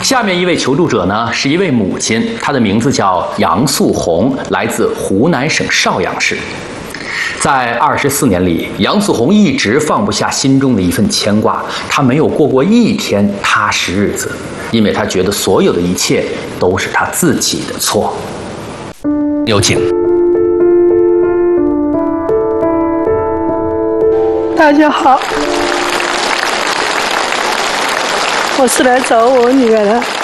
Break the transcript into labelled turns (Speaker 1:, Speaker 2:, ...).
Speaker 1: 下面一位求助者呢，是一位母亲，她的名字叫杨素红，来自湖南省邵阳市。在24年里，杨素红一直放不下心中的一份牵挂，她没有过过一天踏实日子，因为她觉得所有的一切都是她自己的错。有请。
Speaker 2: 大家好，我是来找我女儿的。